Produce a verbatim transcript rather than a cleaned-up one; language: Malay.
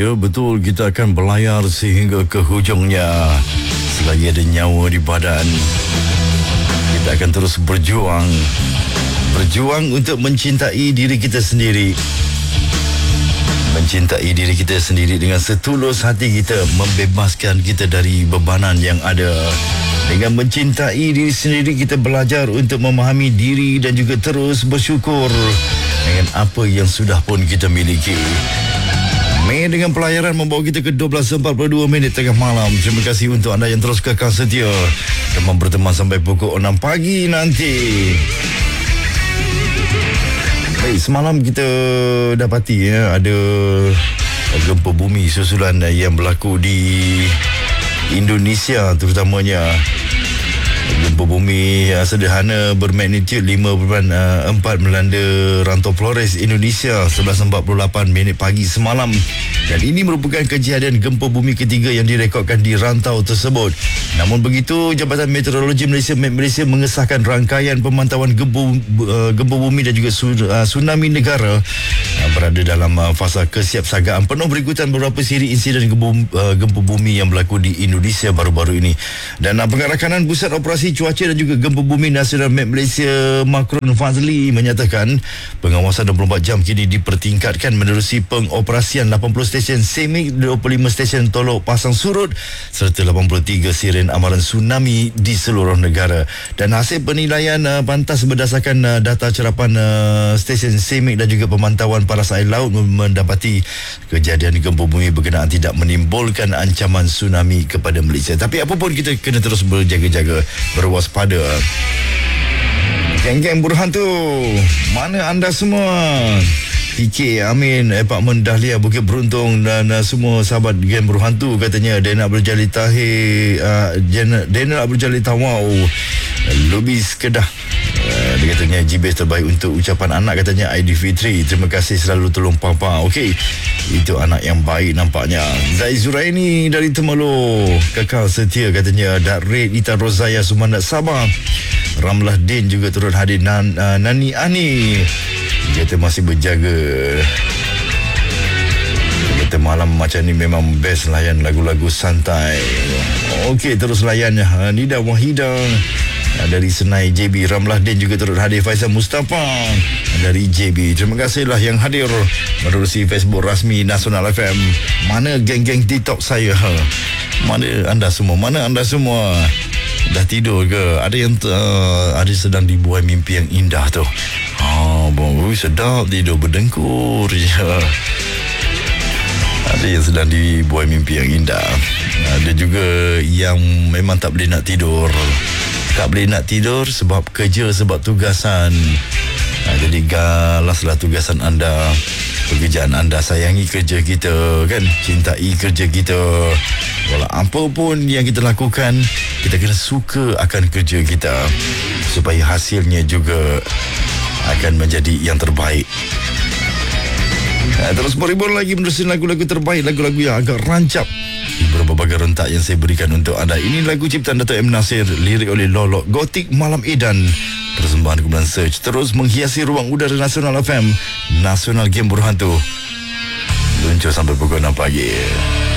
Ya betul, kita akan berlayar sehingga ke hujungnya. Selagi ada nyawa di badan, kita akan terus berjuang. Berjuang untuk mencintai diri kita sendiri. Mencintai diri kita sendiri dengan setulus hati kita, membebaskan kita dari bebanan yang ada. Dengan mencintai diri sendiri, kita belajar untuk memahami diri dan juga terus bersyukur dengan apa yang sudah pun kita miliki. Mei dengan pelayaran membawa kita ke dua belas empat puluh dua minit tengah malam. Terima kasih untuk anda yang terus kekal setia dan berteman sampai pukul enam pagi nanti. Baik, semalam kita dapati ya, ada gempa bumi susulan yang berlaku di Indonesia terutamanya. Gempa bumi uh, sederhana bermagnitud lima perpuluhan empat melanda rantau Flores, Indonesia sebelas empat puluh lapan minit pagi semalam. Dan ini merupakan kejadian gempa bumi ketiga yang direkodkan di rantau tersebut. Namun begitu, Jabatan Meteorologi Malaysia M E T Malaysia mengesahkan rangkaian pemantauan gempa, uh, gempa bumi dan juga su, uh, tsunami negara uh, berada dalam uh, fasa kesiapsagaan penuh berikutan beberapa siri insiden gempa, uh, gempa bumi yang berlaku di Indonesia baru-baru ini. Dan uh, pengarakanan Pusat Operasi Cuaca dan juga Gempa Bumi Nasional M E T Malaysia Makron Fazli menyatakan pengawasan dua puluh empat jam kini dipertingkatkan menerusi pengoperasian lapan puluh stesen semik, dua puluh lima stesen tolok pasang surut serta lapan puluh tiga siren amaran tsunami di seluruh negara. Dan hasil penilaian uh, pantas berdasarkan uh, data cerapan uh, stesen semik dan juga pemantauan paras air laut mendapati kejadian gempa bumi berkenaan tidak menimbulkan ancaman tsunami kepada Malaysia. Tapi apapun, kita kena terus berjaga-jaga, berwaspada. Geng-geng berhantu, mana anda semua? P K, Amin, Apartmen Dahlia, Bukit Beruntung dan uh, semua sahabat geng berhantu katanya. Dia nak berjali tahir, uh, dia, dia nak berjali tawau, Lubis Kedah. Uh, dia katanya G B S terbaik untuk ucapan anak katanya, Aidilfitri. Terima kasih selalu tolong papa. Okey, itu anak yang baik nampaknya. Zai Zuraini dari Temerloh, kekal setia katanya. Dak Red, Ita Rozaya, Sumandat Sabah. Ramlah Din juga turut hadir. Nan, uh, Nani Ani, kita masih berjaga. Kita malam macam ni memang best layan lagu-lagu santai. Okey, terus layannya. Nida Wahida dari Senai J B. Ramlah Din juga turut hadir. Faizal Mustafa dari J B. Terima kasihlah yang hadir menerusi Facebook rasmi Nasional F M. Mana geng-geng TikTok saya? Mana anda semua? Mana anda semua? Dah tidur ke? Ada yang uh, ada sedang dibuai mimpi yang indah tu. Oh, boy, sedap tidur berdengkur je. Ada yang sedang dibuai mimpi yang indah. Ada juga yang memang tak boleh nak tidur. Tak boleh nak tidur sebab kerja, sebab tugasan. Nah, jadi galaslah tugasan anda, pekerjaan anda. Sayangi kerja kita, kan? Cintai kerja kita. Walau apa pun yang kita lakukan, kita kena suka akan kerja kita supaya hasilnya juga akan menjadi yang terbaik. Nah, terus berhibur lagi menerusi lagu-lagu terbaik, lagu-lagu yang agak rancap di berbagai rentak yang saya berikan untuk anda. Ini lagu ciptaan Dato' M. Nasir, lirik oleh Lolok, Gotik Malam Edan. Persembahan kumpulan Search terus menghiasi ruang udara Nasional F M, Nasional Game Berhantu. Luncur sampai pukul enam pagi.